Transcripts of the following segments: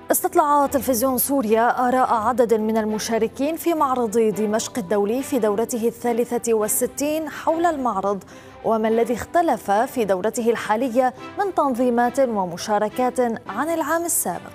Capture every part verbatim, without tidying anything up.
استطلع تلفزيون سوريا آراء عدد من المشاركين في معرض دمشق الدولي في دورته الثالثة والستين حول المعرض، وما الذي اختلف في دورته الحالية من تنظيمات ومشاركات عن العام السابق.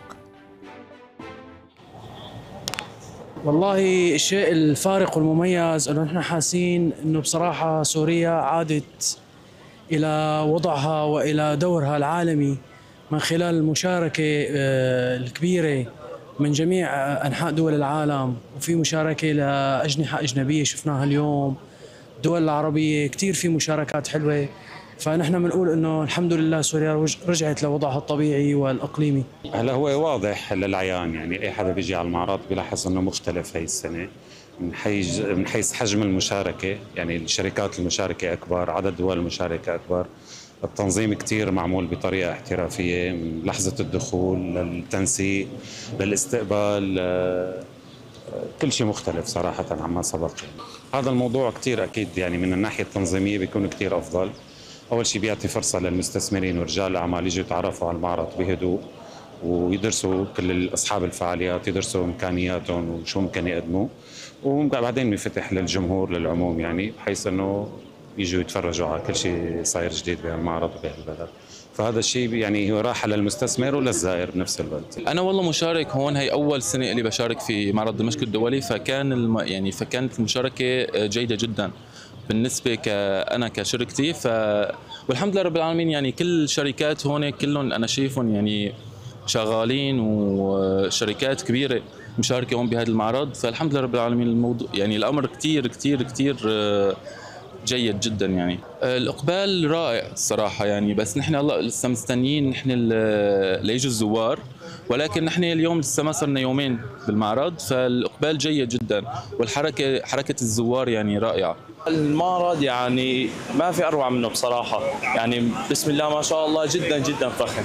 والله الشيء الفارق والمميز انه نحن حاسين انه بصراحة سوريا عادت الى وضعها والى دورها العالمي من خلال المشاركة الكبيرة من جميع أنحاء دول العالم، وفي مشاركة لأجنحة أجنبية شفناها اليوم، الدول العربية كتير في مشاركات حلوة. فنحن بنقول إنه الحمد لله سوريا رجعت لوضعها الطبيعي والإقليمي. هلا هو واضح للعيان، يعني أي حدا بيجي على المعرض بيلاحظ إنه مختلف هاي السنة من حيث من حيث حجم المشاركة، يعني الشركات المشاركة أكبر، عدد دول المشاركة أكبر، التنظيم كتير معمول بطريقة احترافية من لحظة الدخول للتنسيق للاستقبال، كل شيء مختلف صراحة عما سبق. هذا الموضوع كتير أكيد يعني من الناحية التنظيمية بيكون كتير أفضل. أول شيء بيعطي فرصة للمستثمرين ورجال الأعمال يجوا يتعرفوا على المعرض بهدوء ويدرسوا كل أصحاب الفعاليات، يدرسوا إمكانياتهم وشو ممكن يقدموا، وبعدين بيفتح للجمهور للعموم، يعني بحيث أنه يجوا يتفرجوا على كل شيء صاير جديد بهالمعرض وبهالبلد. فهذا الشيء يعني هو راحه للمستثمر وللزائر بنفس الوقت. انا والله مشارك هون، هي اول سنه اللي بشارك في معرض دمشق الدولي، فكان الم... يعني فكانت المشاركه جيده جدا بالنسبه كأنا كشركتي. ف والحمد لله رب العالمين، يعني كل الشركات هون كلهم انا شايفهم يعني شغالين، وشركات كبيره مشاركه هون بهذا المعرض. فالحمد لله رب العالمين الموضوع يعني الامر كثير كثير كثير جيد جدا. يعني الاقبال رائع الصراحه، يعني بس نحن هلا لسه مستنيين نحن ليجوا الزوار، ولكن نحن اليوم لسه ما صرنا يومين بالمعرض، فالاقبال جيد جدا والحركه حركه الزوار يعني رائعه. المعرض يعني ما في اروع منه بصراحه، يعني بسم الله ما شاء الله جدا جدا فخم.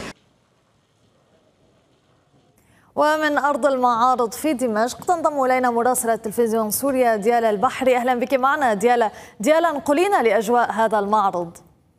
ومن أرض المعارض في دمشق تنضم إلينا مراسلة تلفزيون سوريا ديالا البحري. أهلا بك معنا ديالا. ديالا، انقلينا لأجواء هذا المعرض.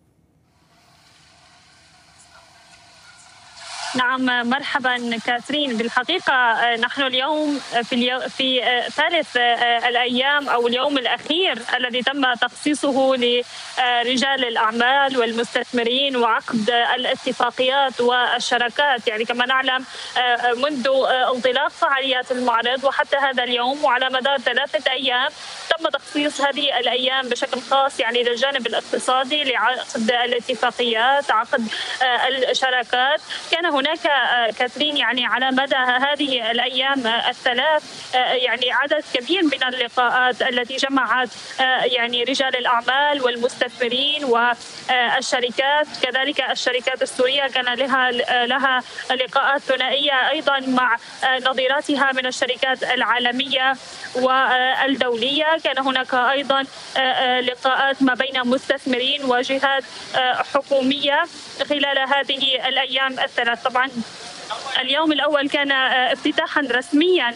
نعم مرحبا كاترين. بالحقيقة نحن اليوم في اليو في ثالث الأيام أو اليوم الأخير الذي تم تخصيصه لرجال الأعمال والمستثمرين وعقد الاتفاقيات والشراكات. يعني كما نعلم منذ انطلاق فعاليات المعرض وحتى هذا اليوم وعلى مدار ثلاثة أيام تم تخصيص هذه الأيام بشكل خاص يعني للجانب الاقتصادي لعقد الاتفاقيات، عقد الشراكات. كان هناك كاترين يعني على مدى هذه الأيام الثلاث يعني عدد كبير من اللقاءات التي جمعت يعني رجال الأعمال والمستثمرين والشركات، كذلك الشركات السورية كان لها لها لقاءات ثنائية أيضا مع نظيراتها من الشركات العالمية والدولية. كان هناك أيضا لقاءات ما بين مستثمرين وجهات حكومية خلال هذه الأيام الثلاث. طبعا اليوم الأول كان افتتاحا رسميا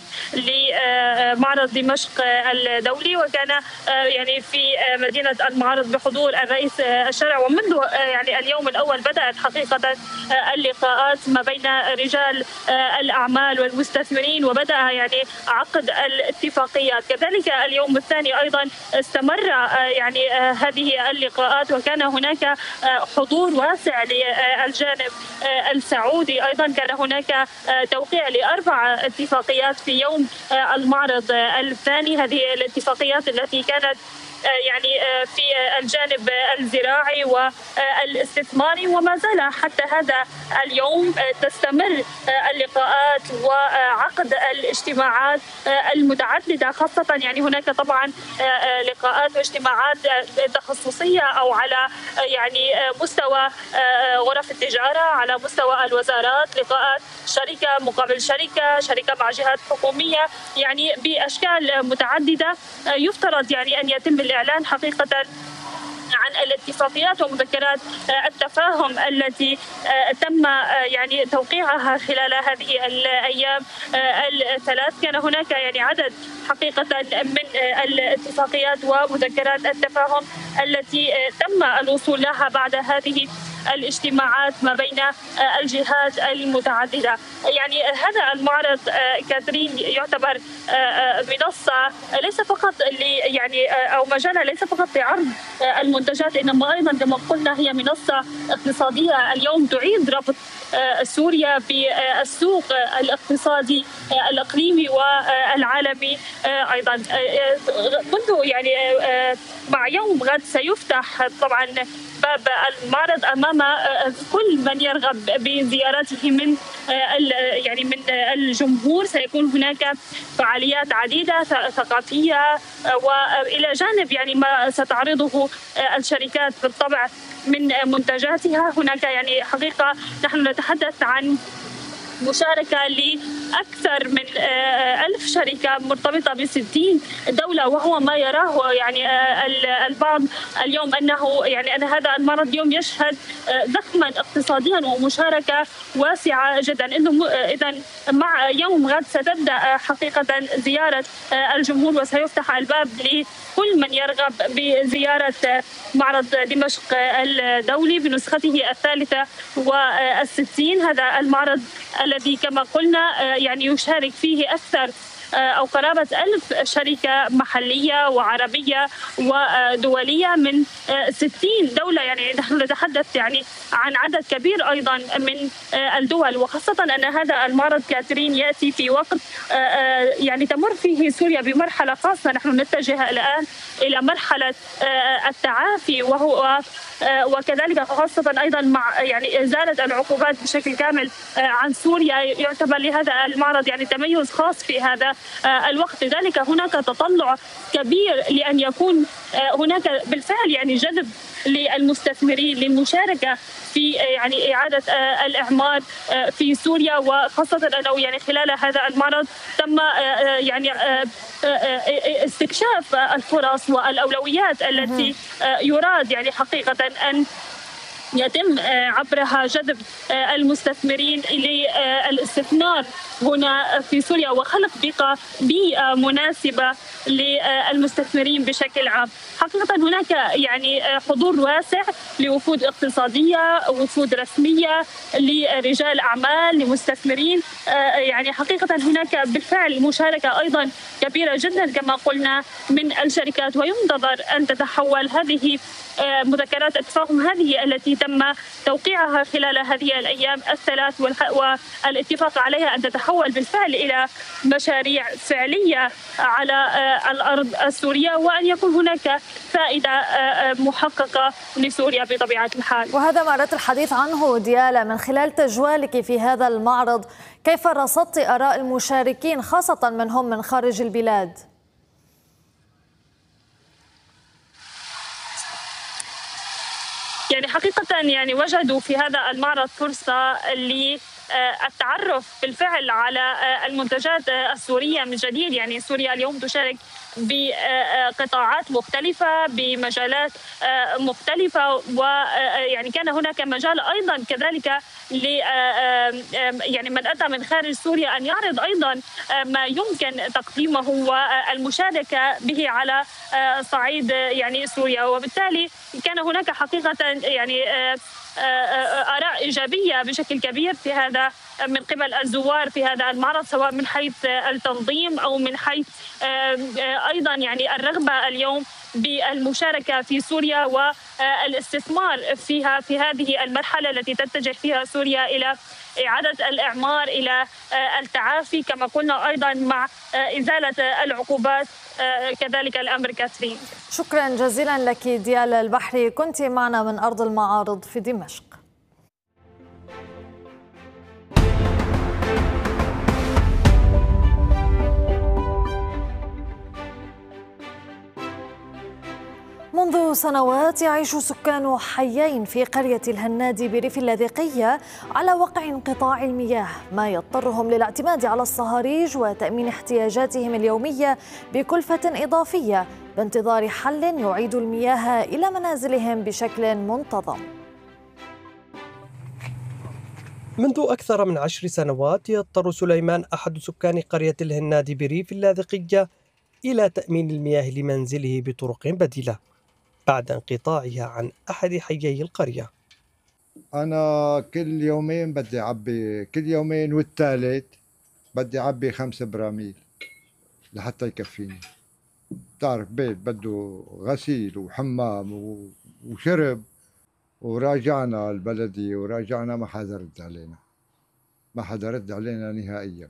لمعرض دمشق الدولي، وكان يعني في مدينة المعارض بحضور الرئيس الشرع. ومنذ يعني اليوم الأول بدأت حقيقة اللقاءات ما بين رجال الأعمال والمستثمرين وبدأ يعني عقد الاتفاقيات. كذلك اليوم الثاني أيضا استمر يعني هذه اللقاءات، وكان هناك حضور واسع للجانب السعودي. أيضا كان هناك توقيع لأربع اتفاقيات في يوم المعرض الثاني. هذه الاتفاقيات التي كانت يعني في الجانب الزراعي والاستثماري، وما زال حتى هذا اليوم تستمر اللقاءات وعقد الاجتماعات المتعددة، خاصة يعني هناك طبعا لقاءات واجتماعات تخصصية أو على يعني مستوى غرف التجارة، على مستوى الوزارات، لقاءات شركة مقابل شركة، شركة مع جهات حكومية، يعني بأشكال متعددة. يفترض يعني أن يتم الإعلان حقيقة عن الاتفاقيات ومذكرات التفاهم التي تم يعني توقيعها خلال هذه الأيام الثلاث. كان هناك يعني عدد حقيقة من الاتفاقيات ومذكرات التفاهم التي تم الوصول لها بعد هذه الاجتماعات ما بين الجهات المتعددة. يعني هذا المعرض كاترين يعتبر منصة ليس فقط يعني أو مجالها ليس فقط لعرض المنتجات، إنما أيضا كما قلنا هي منصة اقتصادية اليوم تعيد ربط سوريا بالسوق الاقتصادي الإقليمي والعالمي أيضا. منذ يعني مع يوم غد سيفتح طبعا باب المعرض امام كل من يرغب بزيارته من يعني من الجمهور. سيكون هناك فعاليات عديده ثقافيه، والى جانب يعني ما ستعرضه الشركات بالطبع من منتجاتها. هناك يعني حقيقه نحن نتحدث عن مشاركة لأكثر من ألف شركة مرتبطة بستين دولة، وهو ما يراه يعني البعض اليوم أنه يعني أن هذا المعرض اليوم يشهد زخما اقتصاديا ومشاركة واسعة جدا. إذا مع يوم غد ستبدأ حقيقة زيارة الجمهور وسيفتح الباب لكل من يرغب بزيارة معرض دمشق الدولي بنسخته الثالثة والستين. هذا المعرض الذي كما قلنا يعني يشارك فيه أكثر أو قرابة ألف شركة محلية وعربية ودولية من ستين دولة. يعني نحن نتحدث يعني عن عدد كبير أيضا من الدول، وخاصة أن هذا المعرض كاترين يأتي في وقت يعني تمر فيه سوريا بمرحلة خاصة. نحن نتجه الآن إلى مرحلة التعافي، وهو وكذلك خاصة أيضا مع يعني إزالة العقوبات بشكل كامل عن سوريا. يعتبر لهذا المعرض يعني تميز خاص في هذا الوقت. لذلك هناك تطلع كبير لأن يكون هناك بالفعل يعني جذب للمستثمرين للمشاركة في يعني إعادة الإعمار في سوريا، وخاصة أنه يعني خلال هذا المعرض تم يعني استكشاف الفرص والأولويات التي يراد يعني حقيقة أن يتم عبرها جذب المستثمرين للاستثمار هنا في سوريا وخلق بيئة مناسبة للمستثمرين بشكل عام. حقيقة هناك يعني حضور واسع لوفود اقتصادية، وفود رسمية، لرجال أعمال، لمستثمرين. يعني حقيقة هناك بالفعل مشاركة أيضا كبيرة جدا كما قلنا من الشركات، وينتظر أن تتحول هذه مذكرات التفاهم هذه التي تم توقيعها خلال هذه الأيام الثلاث والاتفاق عليها أن تتحول بالفعل إلى مشاريع فعلية على الأرض السورية، وأن يكون هناك فائدة محققة لسوريا بطبيعة الحال. وهذا ما أردت الحديث عنه ديالا. من خلال تجوالك في هذا المعرض كيف رصدت آراء المشاركين خاصة من هم من خارج البلاد؟ يعني حقيقة يعني وجدوا في هذا المعرض فرصة للتعرف بالفعل على المنتجات السورية من جديد. يعني سوريا اليوم تشارك بقطاعات مختلفة بمجالات مختلفة، ويعني كان هناك مجال أيضا كذلك ل يعني من أتى من خارج سوريا أن يعرض أيضا ما يمكن تقديمه والمشاركة به على صعيد يعني سوريا. وبالتالي كان هناك حقيقة يعني آراء إيجابية بشكل كبير في هذا من قبل الزوار في هذا المعرض، سواء من حيث التنظيم أو من حيث أيضا يعني الرغبة اليوم بالمشاركة في سوريا والاستثمار فيها في هذه المرحلة التي تتجه فيها سوريا إلى إعادة الإعمار، إلى التعافي كما قلنا أيضا مع إزالة العقوبات. كذلك الأمر كاترين. شكرا جزيلا لك ديالا البحري، كنت معنا من أرض المعارض في دمشق. منذ سنوات يعيش سكان حيين في قرية الهنادي بريف اللاذقية على وقع انقطاع المياه، ما يضطرهم للاعتماد على الصهاريج وتأمين احتياجاتهم اليومية بكلفة إضافية بانتظار حل يعيد المياه إلى منازلهم بشكل منتظم. منذ أكثر من عشر سنوات يضطر سليمان أحد سكان قرية الهنادي بريف اللاذقية إلى تأمين المياه لمنزله بطرق بديلة بعد انقطاعها عن أحد حيي القرية. أنا كل يومين بدي أعبي، كل يومين والثالث بدي أعبي خمسة براميل لحتى يكفيني. بتعرف بيت بده غسيل وحمام وشرب، وراجعنا البلدية وراجعنا ما حدا رد علينا، ما حدا رد علينا نهائيا.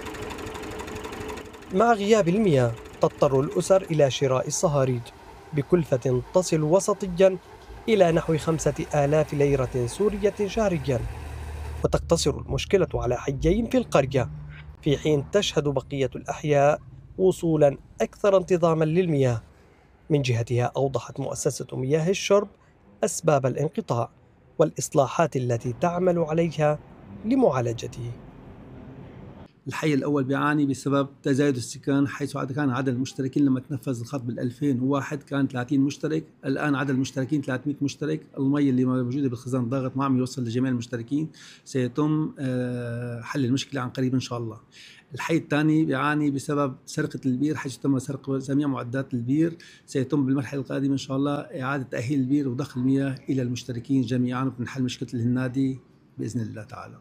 مع غياب المياه تضطر الأسر إلى شراء الصهاريج بكلفة تصل وسطيا إلى نحو خمسة آلاف ليرة سورية شهريا، وتقتصر المشكلة على حيين في القرية، في حين تشهد بقية الأحياء وصولا أكثر انتظاما للمياه. من جهتها أوضحت مؤسسة مياه الشرب أسباب الانقطاع والإصلاحات التي تعمل عليها لمعالجته. الحي الأول بيعاني بسبب تزايد السكان، حيث كان عدد المشتركين لما تنفذ الخط بال ألفين وواحد كان ثلاثين مشترك، الآن عدد المشتركين ثلاثمئة مشترك. المي اللي موجودة بالخزان الضاغط ما عم يوصل لجميع المشتركين، سيتم حل المشكلة عن قريب إن شاء الله. الحي الثاني بيعاني بسبب سرقة البير، حيث تم سرقة جميع معدات البير. سيتم بالمرحلة القادمة إن شاء الله إعادة تأهيل البير وضخ المياه إلى المشتركين جميعا، ونحل مشكلة الهنادي بإذن الله تعالى.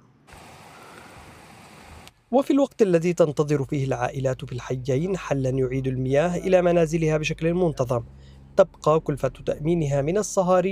وفي الوقت الذي تنتظر فيه العائلات في الحيين حلا يعيد المياه إلى منازلها بشكل منتظم، تبقى كلفة تأمينها من الصهاريج